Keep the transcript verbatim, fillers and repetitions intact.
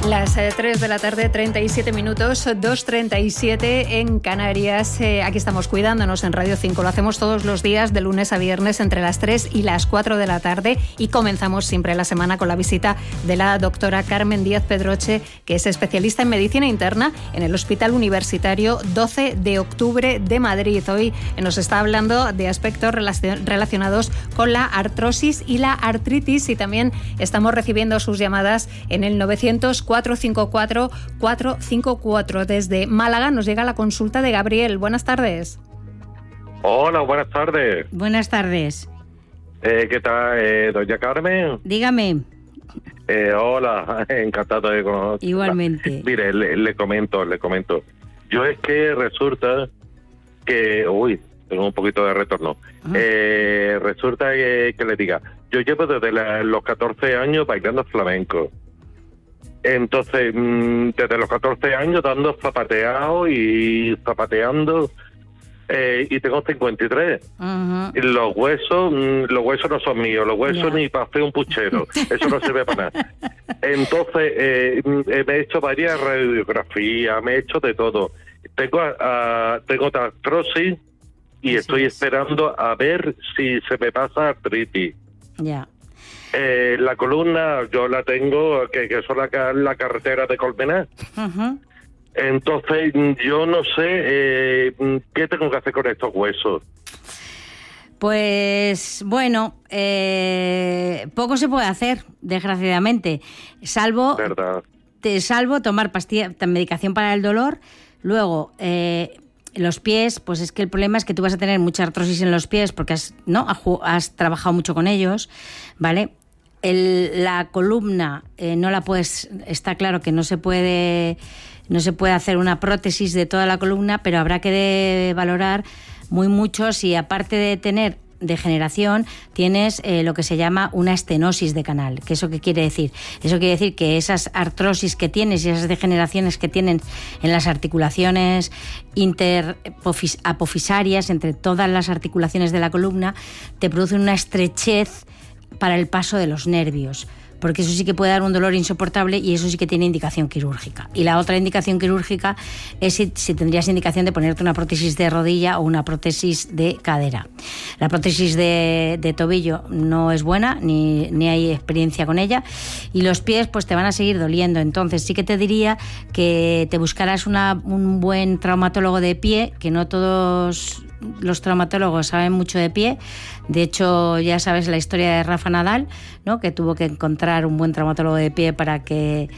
Las eh, tres de la tarde, treinta y siete minutos, dos treinta y siete en Canarias. Eh, aquí estamos cuidándonos en Radio cinco. Lo hacemos todos los días, de lunes a viernes, entre las tres y las cuatro de la tarde. Y comenzamos siempre la semana con la visita de la doctora Carmen Díaz Pedroche, que es especialista en medicina interna en el Hospital Universitario doce de octubre de Madrid. Hoy nos está hablando de aspectos relacionados con la artrosis y la artritis. Y también estamos recibiendo sus llamadas en el novecientos cuatro cinco cuatro cuatro cinco cuatro. Desde Málaga nos llega la consulta de Gabriel. Buenas tardes. Hola, buenas tardes. Buenas tardes. Eh, ¿Qué tal, eh, doña Carmen? Dígame. Eh, hola, encantado de conocerla. Igualmente. Mire, le, le comento, le comento. Yo es que resulta que... Uy, tengo un poquito de retorno. Ah. Eh, resulta que, que le diga, yo llevo desde la, los catorce años bailando flamenco. Entonces, desde los catorce años dando zapateado y zapateando, eh, y tengo cincuenta y tres. Uh-huh. Los huesos, los huesos no son míos, los huesos yeah. ni para hacer un puchero, eso no sirve para nada. Entonces, eh, me he hecho varias radiografías, me he hecho de todo. Tengo, uh, tengo artrosis y Así estoy es. esperando a ver si se me pasa artritis. Ya. Yeah. Eh, la columna yo la tengo, que, que son la, la carretera de Colmenar. Uh-huh. Entonces yo no sé eh, qué tengo que hacer con estos huesos. Pues bueno, eh, poco se puede hacer, desgraciadamente, salvo, te, salvo tomar pastilla, medicación para el dolor. Luego, eh, los pies, pues es que el problema es que tú vas a tener mucha artrosis en los pies porque has, ¿no? has trabajado mucho con ellos, ¿vale? El, la columna eh, no la puedes, está claro que no se puede no se puede hacer una prótesis de toda la columna, pero habrá que de, valorar muy mucho si aparte de tener degeneración tienes eh, lo que se llama una estenosis de canal. ¿Qué eso qué quiere decir? Eso quiere decir que esas artrosis que tienes y esas degeneraciones que tienen en las articulaciones interapofisarias, entre todas las articulaciones de la columna, te producen una estrechez para el paso de los nervios, porque eso sí que puede dar un dolor insoportable y eso sí que tiene indicación quirúrgica. Y la otra indicación quirúrgica es si, si tendrías indicación de ponerte una prótesis de rodilla o una prótesis de cadera. La prótesis de, de tobillo no es buena, ni, ni hay experiencia con ella, y los pies pues te van a seguir doliendo. Entonces sí que te diría que te buscaras una, un buen traumatólogo de pie, que no todos los traumatólogos saben mucho de pie. De hecho, ya sabes la historia de Rafa Nadal, ¿no? Que tuvo que encontrar un buen traumatólogo de pie para que